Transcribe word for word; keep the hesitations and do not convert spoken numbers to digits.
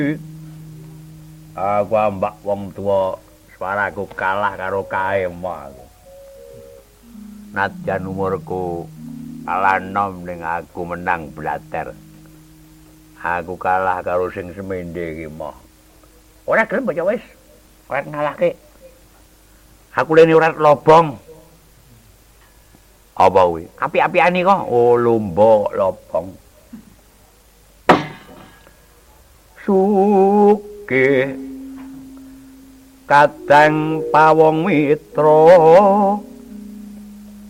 Aku ambak wong tuwa suaraku kalah karo kaemah. Nadyan umurku kalah nom ning aku menang blater. Aku kalah karo sing semende iki mah. Ora gelem bocah wis. Ora ngalahke. Aku lene urat lobong. Apa kuwi? Api-apiane kok. Oh, lomba lobong. Suke kadang pawong mitra